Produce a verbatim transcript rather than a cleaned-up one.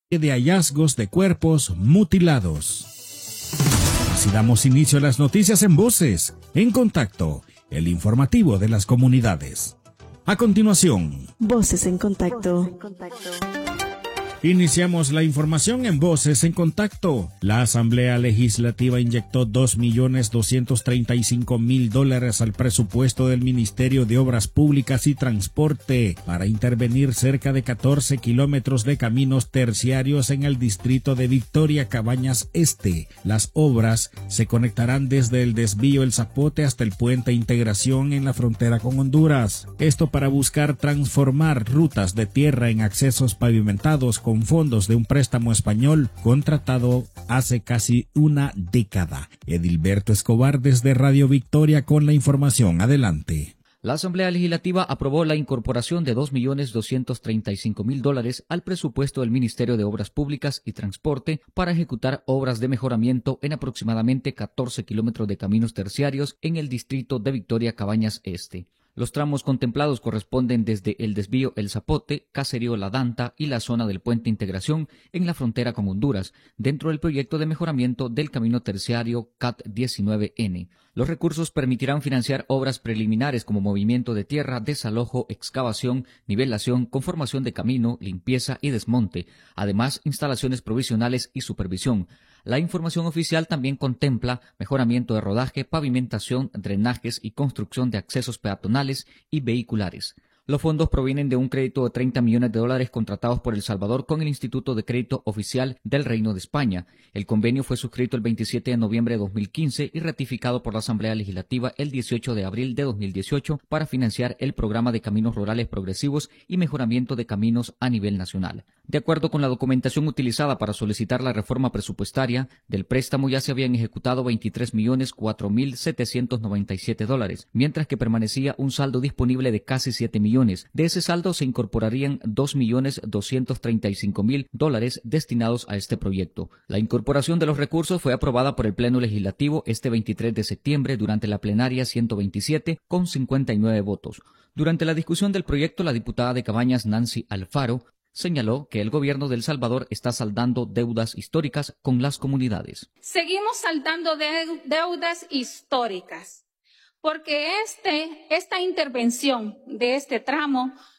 de hallazgos de cuerpos mutilados. Así damos inicio a las noticias en Voces en Contacto, el informativo de las comunidades. A continuación, Voces en Contacto. Iniciamos la información en Voces en Contacto. La Asamblea Legislativa inyectó dos millones doscientos treinta y cinco mil dólares al presupuesto del Ministerio de Obras Públicas y Transporte para intervenir cerca de catorce kilómetros de caminos terciarios en el distrito de Victoria Cabañas Este. Las obras se conectarán desde el desvío El Zapote hasta el puente Integración en la frontera con Honduras. Esto para buscar transformar rutas de tierra en accesos pavimentados con fondos de un préstamo español contratado hace casi una década. Edilberto Escobar desde Radio Victoria con la información. Adelante. La Asamblea Legislativa aprobó la incorporación de dos millones doscientos treinta y cinco mil dólares al presupuesto del Ministerio de Obras Públicas y Transporte para ejecutar obras de mejoramiento en aproximadamente catorce kilómetros de caminos terciarios en el distrito de Victoria Cabañas Este. Los tramos contemplados corresponden desde el desvío El Zapote, Caserío La Danta y la zona del puente Integración en la frontera con Honduras, dentro del proyecto de mejoramiento del camino terciario C A T diecinueve N. Los recursos permitirán financiar obras preliminares como movimiento de tierra, desalojo, excavación, nivelación, conformación de camino, limpieza y desmonte, además instalaciones provisionales y supervisión. La información oficial también contempla mejoramiento de rodaje, pavimentación, drenajes y construcción de accesos peatonales y vehiculares. Los fondos provienen de un crédito de treinta millones de dólares contratados por El Salvador con el Instituto de Crédito Oficial del Reino de España. El convenio fue suscrito el veintisiete de noviembre de dos mil quince y ratificado por la Asamblea Legislativa el dieciocho de abril de dos mil dieciocho para financiar el programa de caminos rurales progresivos y mejoramiento de caminos a nivel nacional. De acuerdo con la documentación utilizada para solicitar la reforma presupuestaria, del préstamo ya se habían ejecutado veintitrés millones cuatro mil setecientos noventa y siete dólares, mientras que permanecía un saldo disponible de casi siete millones. De ese saldo se incorporarían dos millones doscientos treinta y cinco mil dólares destinados a este proyecto. La incorporación de los recursos fue aprobada por el Pleno Legislativo este veintitrés de septiembre durante la plenaria ciento veintisiete con cincuenta y nueve votos. Durante la discusión del proyecto, la diputada de Cabañas Nancy Alfaro señaló que el gobierno de El Salvador está saldando deudas históricas con las comunidades. Seguimos saldando de deudas históricas, porque este, esta intervención de este tramo